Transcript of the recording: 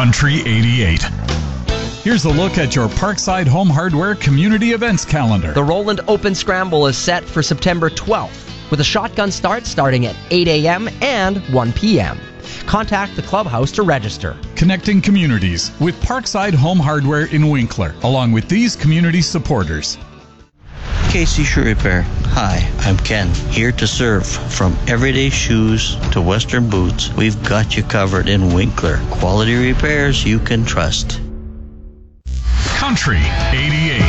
Country 88. Here's a look at your Parkside Home Hardware community events calendar. The Roland Open Scramble is set for September 12th, with a shotgun start starting at 8 a.m. and 1 p.m. Contact the clubhouse to register. Connecting communities with Parkside Home Hardware in Winkler, along with these community supporters. KC Shoe Repair. Hi, I'm Ken, here to serve. From everyday shoes to Western boots, we've got you covered in Winkler. Quality repairs you can trust. Country 88.